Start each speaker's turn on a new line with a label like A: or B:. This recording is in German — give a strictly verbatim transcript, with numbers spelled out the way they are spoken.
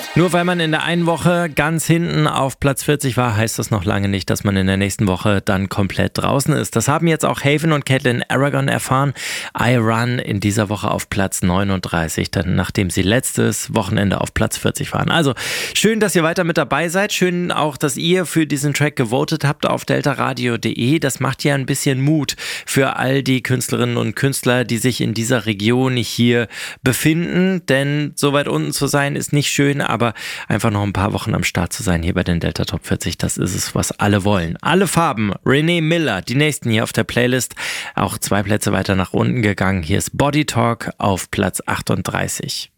A: Nur weil man in der einen Woche ganz hinten auf Platz vierzig war, heißt das noch lange nicht, dass man in der nächsten Woche dann komplett draußen ist. Das haben jetzt auch Haven und Caitlin Aragon erfahren. I Run in dieser Woche auf Platz neununddreißig, dann nachdem sie letztes Wochenende auf Platz vierzig waren. Also schön, dass ihr weiter mit dabei seid. Schön auch, dass ihr für diesen Track gewotet habt auf deltaradio punkt de. Das macht ja ein bisschen Mut für all die Künstlerinnen und Künstler, die sich in dieser Region hier befinden. Denn so weit unten zu sein ist nicht schön, aber einfach noch ein paar Wochen am Start zu sein hier bei den Delta Top vierzig, das ist es, was alle wollen. Alle Farben, Renee Miller, die nächsten hier auf der Playlist, auch zwei Plätze weiter nach unten gegangen. Hier ist Body Talk auf Platz achtunddreißig.